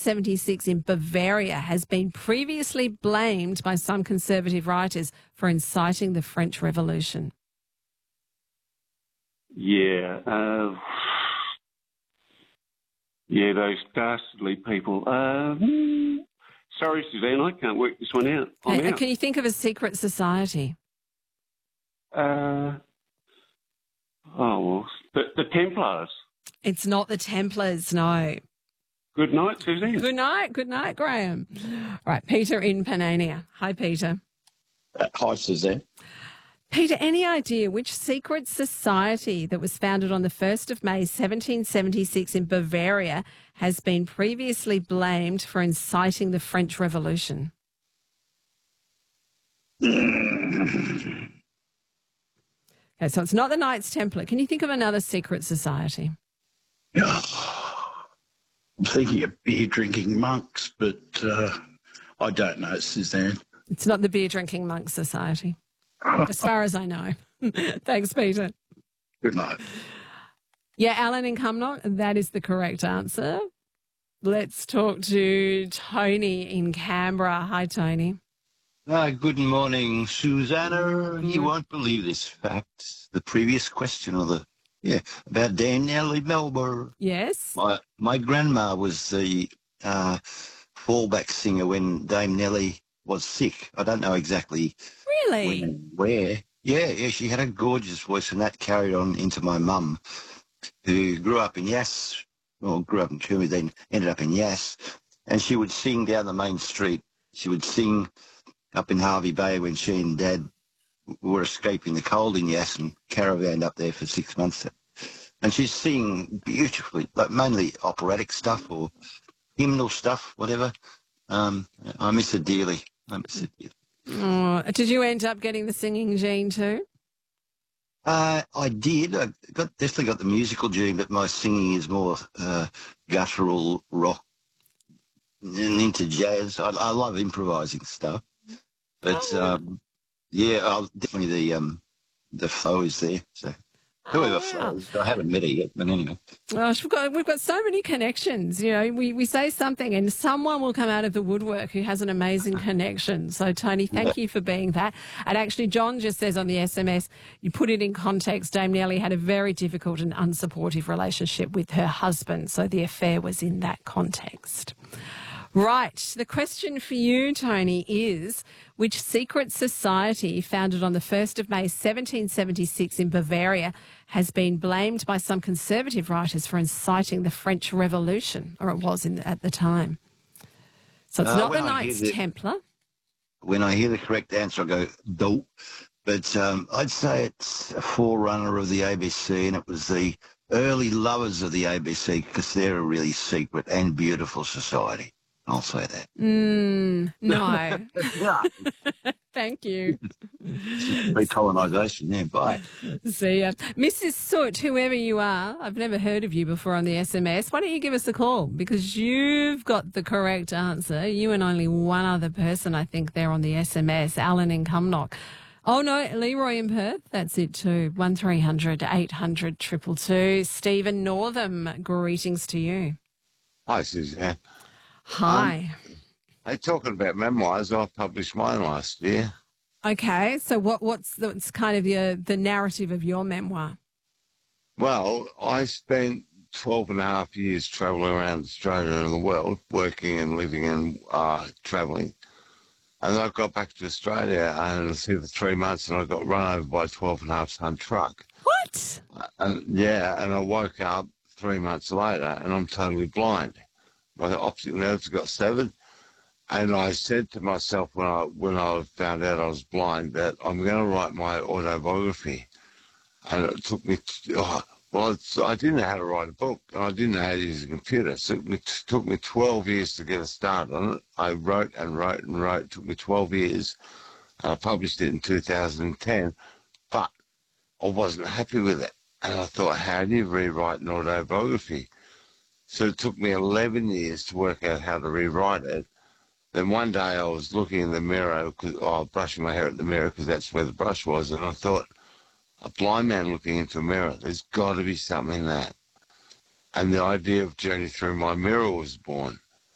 1776 in Bavaria has been previously blamed by some conservative writers for inciting the French Revolution? Yeah. Yeah, those dastardly people. Sorry, Suzanne, I can't work this one out. I'm out. Can you think of a secret society? Well, the Templars. It's not the Templars, no. Good night, Suzanne. Good night, Graham. Right, Peter in Panania. Hi, Peter. Hi, Suzanne. Peter, any idea which secret society that was founded on the 1st of May 1776 in Bavaria has been previously blamed for inciting the French Revolution? Okay, so it's not the Knights Templar. Can you think of another secret society? I'm thinking of beer-drinking monks, but I don't know, Suzanne. It's not the beer-drinking monk society, as far as I know. Thanks, Peter. Good night. Yeah, Alan in Cumnock, that is the correct answer. Let's talk to Tony in Canberra. Hi, Tony. Good morning, Susanna. You won't believe this fact. The previous question about Dame Nellie Melba. Yes. My grandma was the fallback singer when Dame Nellie was sick. I don't know exactly Really? when and where. Yeah, she had a gorgeous voice, and that carried on into my mum, who grew up in grew up in Coombe, then ended up in Yass, and she would sing down the main street. She would sing up in Harvey Bay when she and Dad were escaping the cold in Yass and caravanned up there for 6 months. And she'd sing beautifully, like mainly operatic stuff or hymnal stuff, whatever. I miss her dearly. Oh, did you end up getting the singing gene too? I did. I definitely got the musical gene, but my singing is more guttural rock and into jazz. I love improvising stuff, but definitely the flow is there. So whoever flows, I haven't met her yet, but anyway. Gosh, we've got so many connections. You know, we say something and someone will come out of the woodwork who has an amazing connection. So, Tony, thank you for being that. And actually, John just says on the SMS, you put it in context, Dame Nellie had a very difficult and unsupportive relationship with her husband. So the affair was in that context. Right. The question for you, Tony, is which secret society founded on the 1st of May 1776 in Bavaria has been blamed by some conservative writers for inciting the French Revolution, or it was at the time? So it's not the Knights Templar. When I hear the correct answer, I go, dope. But I'd say it's a forerunner of the ABC, and it was the early lovers of the ABC, because they're a really secret and beautiful society. I'll say that. No. Thank you. Recolonisation, yeah, bye. See ya. Mrs. Soot, whoever you are, I've never heard of you before on the SMS. Why don't you give us a call? Because you've got the correct answer. You and only one other person, I think, there on the SMS, Alan in Cumnock. Oh, no, Leroy in Perth, that's it too. 1300 800 222. Stephen Northam, greetings to you. Hi, Suzanne. Hi. Hey, talking about memoirs, I published mine last year. Okay, so what's kind of the narrative of your memoir? Well, I spent 12 and a half years travelling around Australia and the world, working and living and travelling. And I got back to Australia and I was here for 3 months and I got run over by a 12.5-ton truck. What? And I woke up 3 months later and I'm totally blind. My optic nerves got severed, and I said to myself when I found out I was blind that I'm going to write my autobiography. And it took me, I didn't know how to write a book, and I didn't know how to use a computer. So it took me 12 years to get a start on it. I wrote and wrote and wrote. It took me 12 years, and I published it in 2010, but I wasn't happy with it. And I thought, how do you rewrite an autobiography? So it took me 11 years to work out how to rewrite it. Then one day I was looking in the mirror, brushing my hair at the mirror because that's where the brush was, and I thought, a blind man looking into a mirror, there's got to be something in that. And the idea of Journey Through My Mirror was born.